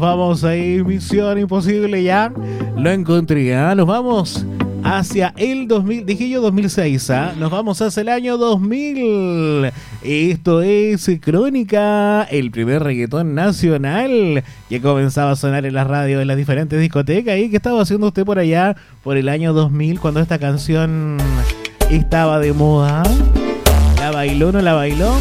Vamos ahí, Misión Imposible, ya lo encontré, ¿eh? Nos vamos hacia el 2000, dije yo 2006, ¿eh? Nos vamos hacia el año 2000. Esto es Crónica, el primer reggaetón nacional que comenzaba a sonar en las radios de las diferentes discotecas. ¿Y qué estaba haciendo usted por allá por el año 2000 cuando esta canción estaba de moda? ¿La bailó o no la bailó?